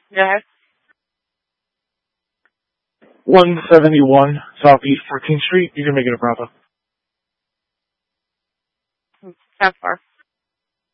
Go ahead. 171 Southeast 14th Street. You can make it a Bravo. How far?